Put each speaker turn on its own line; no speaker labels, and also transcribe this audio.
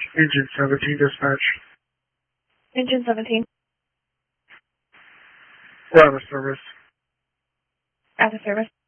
Engine 17 dispatch.
Engine 17.
We're out of service.
Out of service.